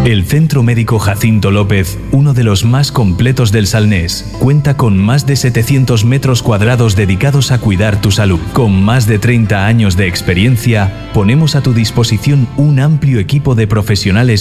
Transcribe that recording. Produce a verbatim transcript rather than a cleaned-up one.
El Centro Médico Jacinto López, uno de los más completos del Salnés, cuenta con más de setecientos metros cuadrados dedicados a cuidar tu salud. Con más de treinta años de experiencia, ponemos a tu disposición un amplio equipo de profesionales